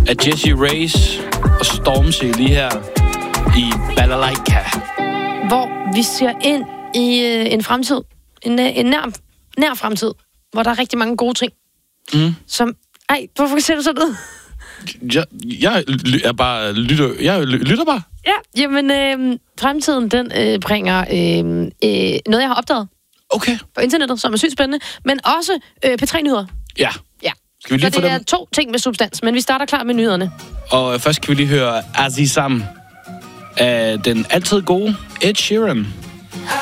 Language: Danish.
af Jessie Reyes og Stormzy lige her i Balalaika. Hvor vi ser ind i en fremtid, en nær fremtid, hvor der er rigtig mange gode ting. Som... Ej, hvorfor ser du sådan ud? Jeg er bare lytter. Jeg lytter bare. Ja, jamen fremtiden, den bringer noget, jeg har opdaget. Okay. På internettet, som er sygt spændende, men også P3-nyheder. Ja. Skal vi lige så det er 2 ting med substans, men vi starter klar med nyhederne. Og først kan vi lige høre Azizam af den altid gode Ed Sheeran.